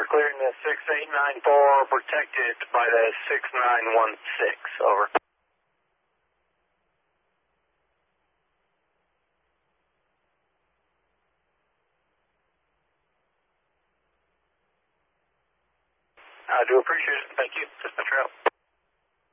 clearing the 6894, protected by the 6916. Over. I do appreciate it. Thank you. Dispatcher out.